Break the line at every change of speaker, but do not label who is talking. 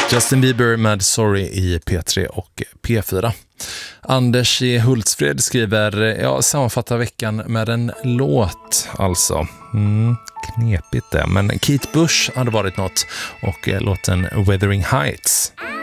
Justin Bieber med Sorry i P3 och P4. Anders i Hultsfred skriver, sammanfattar veckan med en låt alltså. Knepigt det, men Kate Bush hade varit något och låten Wuthering Heights.